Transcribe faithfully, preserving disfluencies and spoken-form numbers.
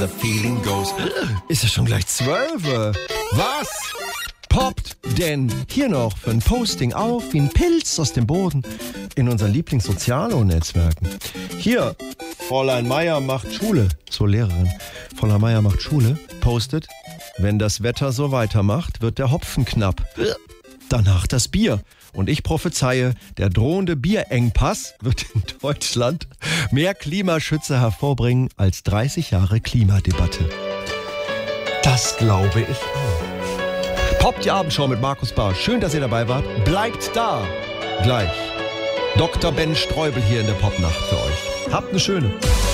The feeling goes. Ist es schon gleich zwölf? Was poppt denn hier noch für ein Posting auf wie ein Pilz aus dem Boden in unseren Lieblingssozialo-Netzwerken? Hier, Fräulein Meier macht Schule, so Lehrerin. Fräulein Meier macht Schule, postet, wenn das Wetter so weitermacht, wird der Hopfen knapp. Danach das Bier. Und ich prophezeie, der drohende Bierengpass wird in Deutschland mehr Klimaschützer hervorbringen als dreißig Jahre Klimadebatte. Das glaube ich auch. Poppt die Abendschau mit Markus Barsch. Schön, dass ihr dabei wart. Bleibt da. Gleich Doktor Ben Streubel hier in der Popnacht für euch. Habt eine schöne.